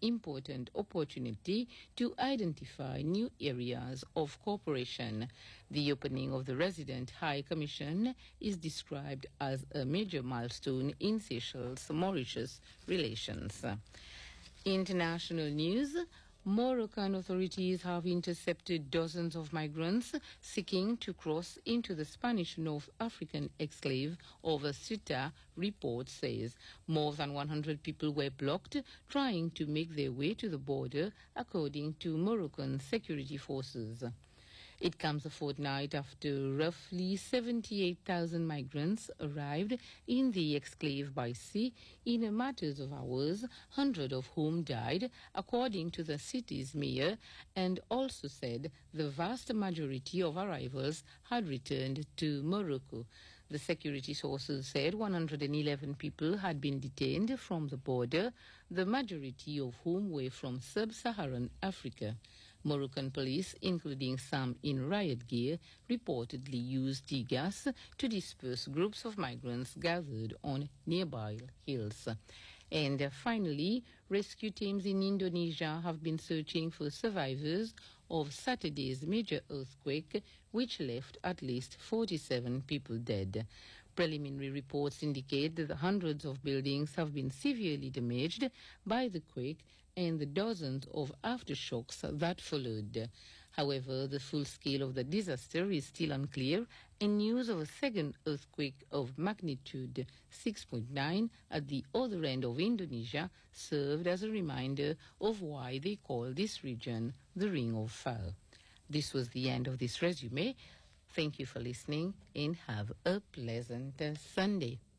important opportunity to identify new areas of cooperation. The opening of the Resident High Commission is described as a major milestone in Seychelles-Mauritius relations. International news. Moroccan authorities have intercepted dozens of migrants seeking to cross into the Spanish North African exclave of Ceuta, report says. More than 100 people were blocked trying to make their way to the border, according to Moroccan security forces. It comes a fortnight after roughly 78,000 migrants arrived in the exclave by sea in a matter of hours, 100 of whom died, according to the city's mayor, and also said the vast majority of arrivals had returned to Morocco. The security sources said 111 people had been detained from the border, the majority of whom were from sub-Saharan Africa. Moroccan police, including some in riot gear, reportedly used tear gas to disperse groups of migrants gathered on nearby hills. And finally, rescue teams in Indonesia have been searching for survivors of Saturday's major earthquake, which left at least 47 people dead. Preliminary reports indicate that hundreds of buildings have been severely damaged by the quake and the dozens of aftershocks that followed. However, the full scale of the disaster is still unclear, and news of a second earthquake of magnitude 6.9 at the other end of Indonesia served as a reminder of why they call this region the Ring of Fire. This was the end of this resume. Thank you for listening and have a pleasant Sunday.